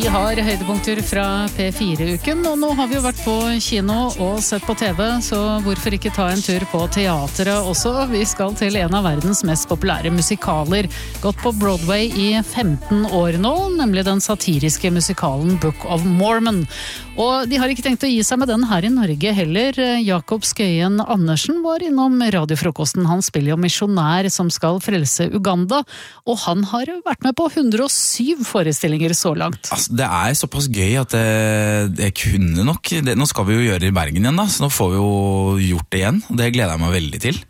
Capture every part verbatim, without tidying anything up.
har høydepunkter fra P fire-uken, og nå har vi jo vært på kino og sett på TV, så hvorfor ikke ta en tur på teateret også? Vi skal til en av verdens mest populære musikaler, gått på Broadway i femten år nå, nemlig den satiriske musikalen Book of Mormon. Og de har ikke tenkt å gi seg med den her i Norge heller. Jakob Skøyen Andersen var innom radiofrokosten. Han spiller jo misjonær som skal frelse Uganda, og han har vært med på hundre og syv forestillinger så langt. Altså, det er såpass gøy at det, det kunne nok det, nå skal vi jo gjøre det i Bergen igjen da, så nå får vi jo gjort det igjen, og det gleder jeg meg veldig til.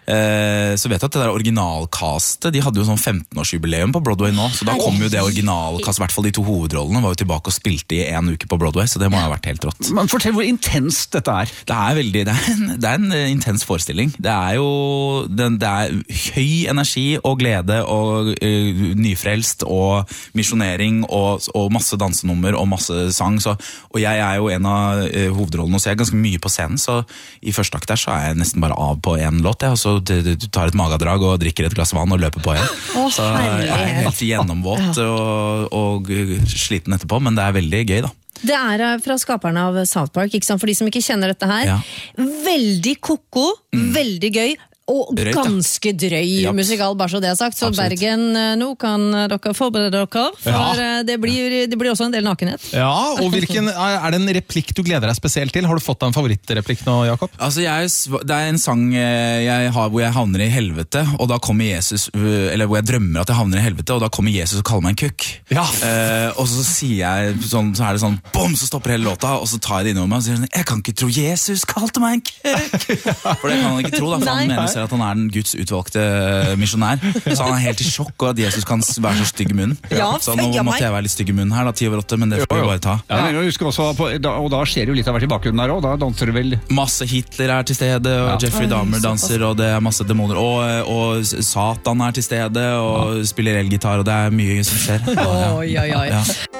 Eh, så vet jeg at det der originalkastet, de hadde jo sånn femten-årsjubileum på Broadway nå, så da kom jo det originalkastet, i hvert fall de to hovedrollene var jo tilbake og spilte i en uke på Broadway, så det må ha vært helt rått. Men fortell hvor intenst dette er. Det er veldig, det er en, det er en intens forestilling. Det er jo det, det er høy energi og glede og uh, nyfrelst og misjonering og, og masse dansenummer og masse sang, så, og jeg er jo en av uh, hovedrollene, så jeg er ganske mye på scenen, så i første akt der så er jeg nesten bare av på en låt, jeg, og så du tar et magadrag og drikker et glass vann og løper på igjen. Oh, så jeg er helt gjennomvåt og, og sliten etterpå, men det er veldig gøy da. Det er fra skaperne av South Park, ikke sant? For de som ikke kjenner dette her. Ja. Veldig koko, mm. veldig gøy, og Røyt, ganske drøy ja. musikal, bare så det er sagt. Så Absolutt. Bergen, nå kan dere forberede dere, for Ja. det, blir, det blir også en del nakenhet. Ja, og hvilken, er det en replikk du gleder deg spesielt til? Har du fått deg en favorittreplikk nå, Jakob? Altså jeg, det er en sang jeg har hvor jeg havner i helvete, og da kommer Jesus, eller hvor jeg drømmer at jeg havner i helvete, og da kommer Jesus og kaller meg en kukk. Ja. Eh, og så sier jeg, sånn, så er det sånn, bom, så stopper hele låta, og så tar jeg det innover meg og sier sånn, jeg kan ikke tro Jesus kalte meg en kukk. For det kan han ikke tro da, for han mener at han er den Guds utvalgte misjonær. Så han er helt i sjokk, og at Jesus kan være så stygg i munnen. Ja, så nå måtte jeg være litt stygg i munnen her, da, ti over åtte, men det får vi bare ta. Ja, men jeg husker også på, og da skjer jo litt av hvert i bakgrunnen der også, da danser du vel... Masse Hitler er til stede, og Ja. Jeffrey Dahmer danser, og det er masse demoner, og, og Satan er til stede, og spiller elgitar, og det er mye som skjer. Oi, oi, oi. Ja.